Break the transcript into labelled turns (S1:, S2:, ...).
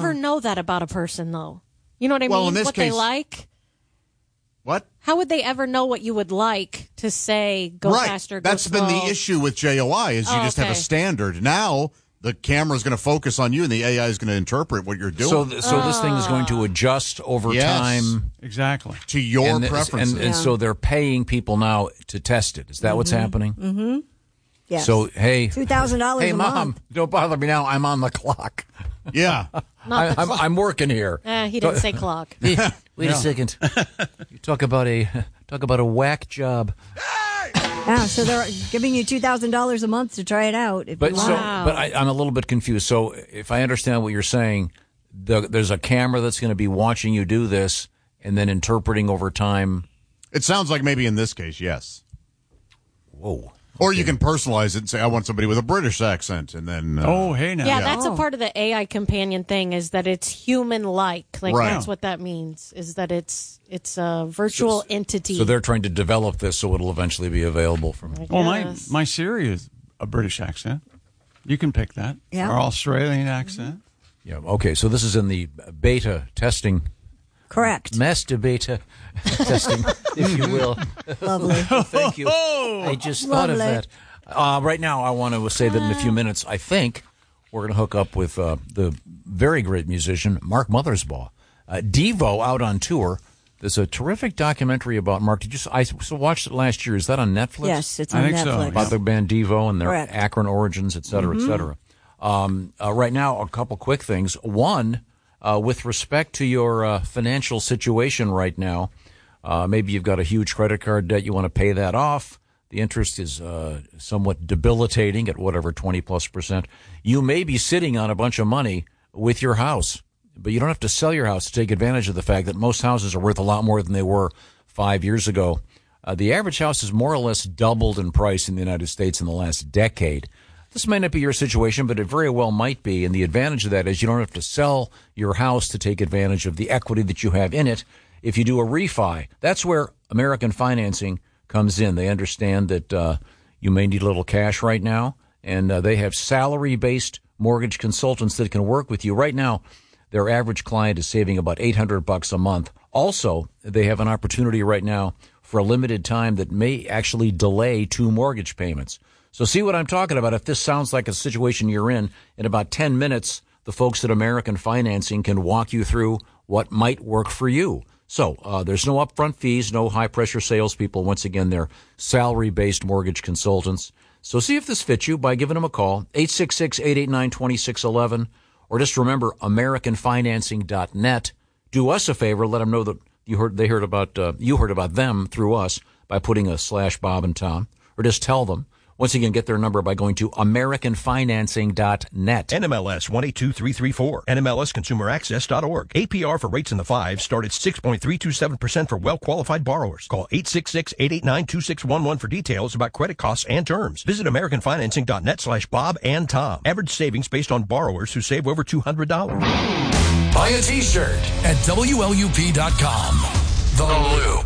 S1: ever know that about a person, though? You know what I mean?
S2: In this
S1: what
S2: case,
S1: they like?
S2: What?
S1: How would they ever know what you would like to say, go faster, go
S2: That's
S1: slow?
S2: been the issue with JOI is you just have a standard. Now the camera is going to focus on you and the AI is going to interpret what you're doing.
S3: So this thing is going to adjust over time.
S4: Exactly.
S2: To your preferences.
S3: And so they're paying people now to test it. Is that what's happening?
S5: Mm-hmm. Yes.
S3: So, hey.
S5: $2,000
S3: Hey,
S5: a
S3: Mom,
S5: month.
S3: don't bother me now. I'm on the clock.
S2: Yeah.
S3: I'm working here.
S1: He didn't say clock.
S3: Wait a second. You talk about a whack job.
S5: Yeah, so they're giving you $2,000 a month to try it out.
S3: But I'm a little bit confused. So if I understand what you're saying, there's a camera that's going to be watching you do this and then interpreting over time.
S2: It sounds like maybe in this case, yes.
S3: Whoa.
S2: Or you can personalize it and say, I want somebody with a British accent, and then...
S4: hey now.
S1: Yeah, that's a part of the AI companion thing, is that it's human-like. That's what that means, is that it's a virtual entity.
S3: So they're trying to develop this so it'll eventually be available from...
S4: Well, my Siri is a British accent. You can pick that.
S5: Yeah.
S4: Or Australian accent.
S3: Yeah, okay, so this is in the beta testing...
S5: Correct.
S3: Master beta testing, if you will.
S5: Lovely.
S3: Thank you. I just thought of that. Right now, I want to say that in a few minutes, I think we're going to hook up with the very great musician, Mark Mothersbaugh. Devo out on tour. There's a terrific documentary about Mark. I watched it last year. Is that on Netflix?
S5: Yes, it's on Netflix.
S4: So.
S3: About the band Devo and their
S5: Correct.
S3: Akron origins, et cetera, et cetera. Right now, a couple quick things. One, with respect to your financial situation right now, maybe you've got a huge credit card debt, you want to pay that off. The interest is somewhat debilitating at whatever 20+%. You may be sitting on a bunch of money with your house, but you don't have to sell your house to take advantage of the fact that most houses are worth a lot more than they were 5 years ago. The average house has more or less doubled in price in the United States in the last decade. This may not be your situation, but it very well might be. And the advantage of that is you don't have to sell your house to take advantage of the equity that you have in it. If you do a refi, that's where American Financing comes in. They understand that you may need a little cash right now, and they have salary-based mortgage consultants that can work with you. Right now, their average client is saving about $800 a month. Also, they have an opportunity right now for a limited time that may actually delay 2 mortgage payments. So see what I'm talking about. If this sounds like a situation you're in about 10 minutes, the folks at American Financing can walk you through what might work for you. So there's no upfront fees, no high-pressure salespeople. Once again, they're salary-based mortgage consultants. So see if this fits you by giving them a call, 866-889-2611, or just remember AmericanFinancing.net. Do us a favor, let them know that you heard about them through us by putting a /Bob and Tom, or just tell them. Once again, get their number by going to AmericanFinancing.net.
S6: NMLS 182334. NMLSConsumerAccess.org. APR for rates in the 5s start at 6.327% for well-qualified borrowers. Call 866-889-2611 for details about credit costs and terms. Visit AmericanFinancing.net/Bob and Tom. Average savings based on borrowers who save over $200.
S7: Buy a t-shirt at WLUP.com. The Lou